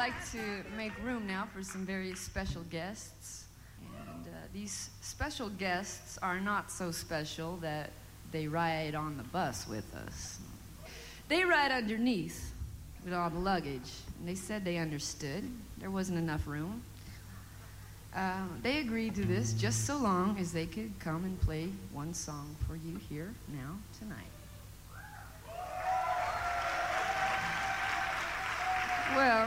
like to make room now for some very special guests. And these special guests are not so special that they ride on the bus with us. They ride underneath with all the luggage. And they said they understood. There wasn't enough room. They agreed to this just so long as they could come and play one song for you here now tonight. Well,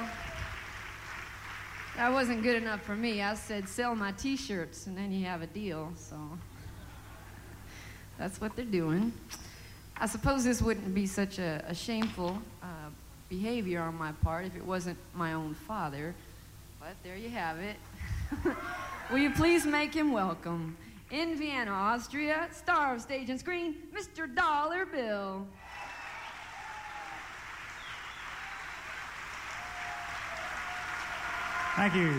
that wasn't good enough for me. I said, sell my T-shirts and then you have a deal. So that's what they're doing. I suppose this wouldn't be such a shameful behavior on my part if it wasn't my own father. But there you have it. Will you please make him welcome? In Vienna, Austria, star of stage and screen, Mr. Dollar Bill. Thank you.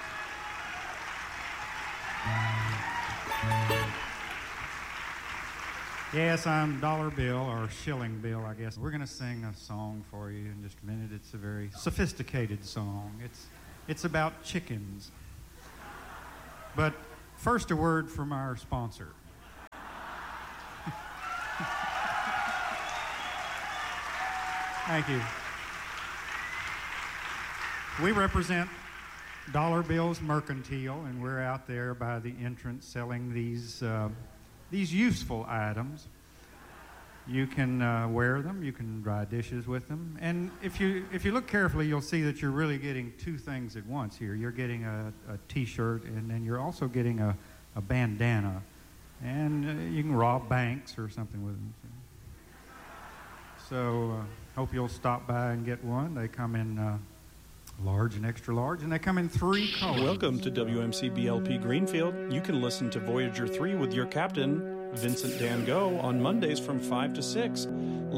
Yes, I'm Dollar Bill, or Shilling Bill, I guess. We're going to sing a song for you in just a minute. It's a very sophisticated song. It's about chickens. But first, a word from our sponsor. Thank you. We represent Dollar Bills Mercantile, and we're out there by the entrance selling these useful items. You can wear them, you can dry dishes with them, and if you look carefully, you'll see that you're really getting two things at once here. You're getting a T-shirt, and then you're also getting a bandana, and you can rob banks or something with them. So hope you'll stop by and get one. They come in large and extra large, and they come in 3 colors. Welcome to WMCBLP Greenfield. You can listen to Voyager 3 with your captain, Vincent Dan Go, on Mondays from 5 to 6.